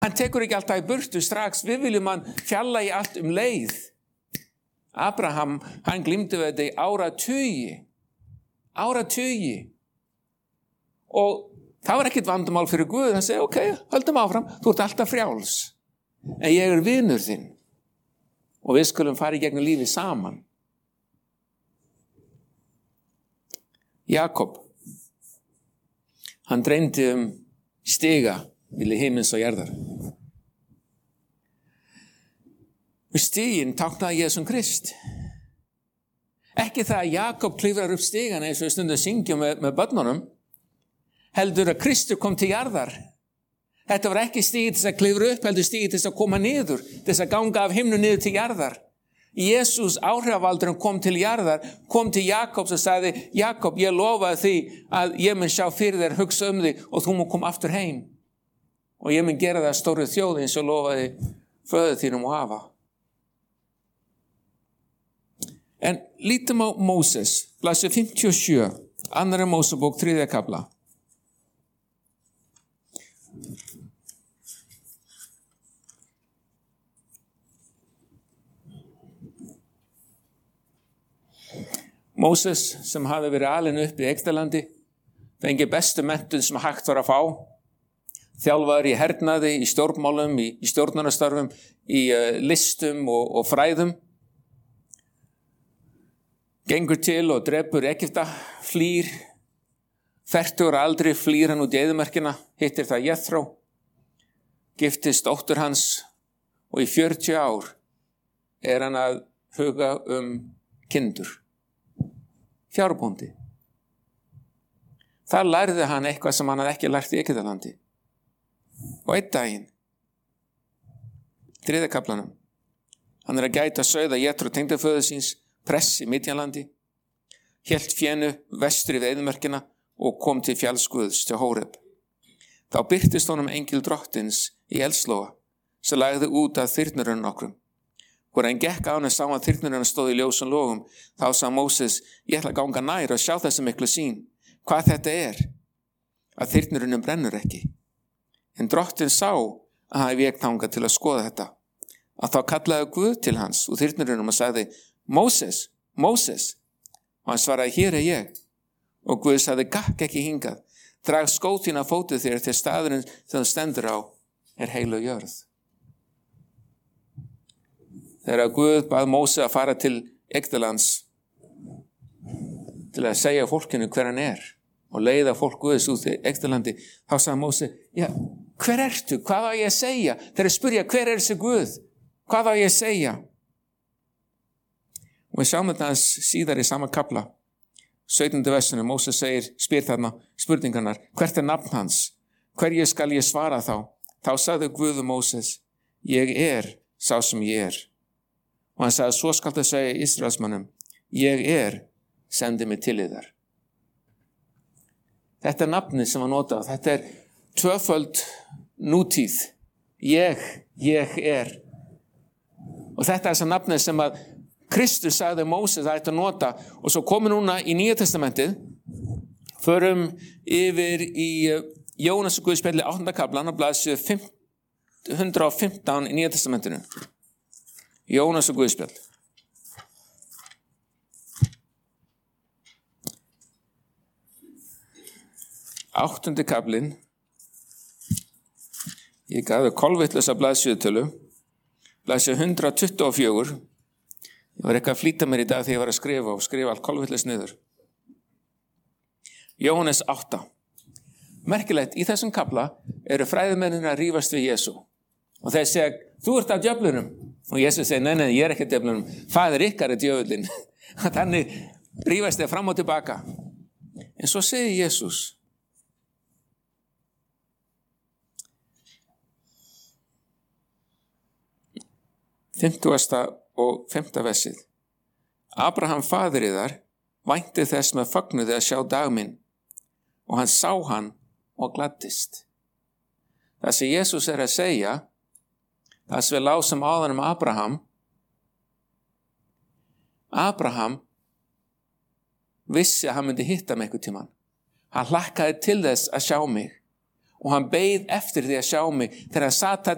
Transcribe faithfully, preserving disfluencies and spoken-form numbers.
Hann tekur ekki alltaf í burtu strax, við viljum hann fjalla í allt um leið. Abraham, hann glímdi við þetta í áratugi, áratugi. Og það var ekkert vandamál fyrir Guð, hann segi, ok, höldum áfram, þú ert alltaf frjáls. En ég er vinur þinn. Og við skulum fara í gegnum lífið saman. Jakob, hann dreymdi um stiga milli himins og jarðar. Og stiginn táknaði Jesum Krist. Ekki það að Jakob klifrar upp stigana eins og við stundum syngjum með, með börnunum, heldur að Kristur kom til jarðar. Þetta var ekki stigið til að klifra upp, heldur stigið til að koma niður, til að ganga af himnu niður til jarðar. Jesús áhrifavaldurinn kom til jarðar, kom til Jakobs og sagði, Jakob, ég lofaði því að ég mun sjá fyrir þér, hugsa um þig og þú mun koma aftur heim. Og ég mun gera það stóru þjóð eins og lofaði föður þínum og afa. En lítum á Móses, blaðsíða fimmtíu og sjö, annarri Mósebók, þriðja kafla. Móses sem hafði verið alinn upp í Egyptalandi, fengi bestu menntun sem hægt var að fá, þjálfaður í hernaði, í stjórnmálum, í, í stjórnunarstörfum, í uh, listum og, og fræðum. Gengur til og drepur Egypta, flýr, fertugur aldri flýr hann út í eyðimerkina, hittir það Jethro, giftist dóttur hans og í fjörutíu ár er hann að huga um kindur. Fjárbóndi. Þar lærði hann eitthvað sem hann hafði ekki lært í Egyptalandi. Og einn daginn, þriðja kaflanum, hann er að gæta sauða Jethro tengdaföður síns, press í Midjanlandi, hélt fénu vestur í eyðimerkina og kom til fjallsguðs til Hóreb. Þá birtist honum engil drottins í eldslóga, sem lagði út að þyrnurinn nokkrum. Hvor hann gekk á hann og sá að þyrnurinn stóð í ljósum logum, þá sá Móses, ég ætla að ganga nær og sjá þessi miklu sýn, hvað þetta er, að þyrnurinn brennur ekki. En drottinn sá að hann vék þangað til að skoða þetta. Að þá kallaði Guð til hans úr þyrnurinn og sagði, Móses, Móses, og hann svaraði, hér er ég. Og Guð sagði, gakk ekki hingað, drag skót þín af fótið þér til staðurinn sem þú stendur á er heilög jörð. Þegar Guð bað Móse að fara til Egyptalands til að segja fólkinu hver hann er og leiða fólk Guðs út í Egyptalandi, þá sagði Móse, já, hver ertu? Hvað á ég að segja? Þegar spyrja, hver er þessi Guð? Hvað á ég að segja? Og við sjáum þetta síðar í sama kafla, sautjánda versinu, Móse segir, spyr þarna spurningarnar, hvert er nafn hans? Hverju skal ég svara þá? Þá sagði Guð Móses, ég er sá sem ég er. Og hann sagði, svo skal það segja Ísraelsmönnum, ég er, sendi mig til yðar. Þetta er nafnið sem hann notað, þetta er tvöföld nútíð, ég, ég er. Og þetta er þess að nafnið sem að Kristus sagði Móses að þetta nota, og svo komum núna í Nýja testamentið, förum yfir í Jónas og Guðspjalli áttunda kaflan, á blaðsíðu fimm hundruð og fimmtán í Nýja testamentinu. Jónas og Guðspjall. Áttundi kaflinn. Ég gaf kolvitlausa blaðsíðutölu. Blaðsíðu hundrað tuttugu og fjögur. Ég var eitthvað að flýta mér í dag þegar ég var að skrifa og skrifa allt kolvitlaust niður. Jóhannes átta. Merkilegt, í þessum kafla eru fræðimennir að rífast við Jesú. Og þeir segja, þú ert af djöflunum. Og Jesús segir, nei, nei, ég er ekki djöflunum. Faðir ykkar er djöfullinn. Þannig rífast þeir fram og tilbaka. En svo segir Jesús, fimmtugasta og fimmta versið. Abraham faðir yðar vænti þess með fögnuði að sjá dag minn. Og hann sá hann og gladdist. Það sem Jesús er að segja, það sem við lásum áðan um Abraham, Abraham vissi að hann myndi hitta mig einhvern tímann. Hann hlakkaði til þess að sjá mig og hann beið eftir því að sjá mig þegar hann sat þarna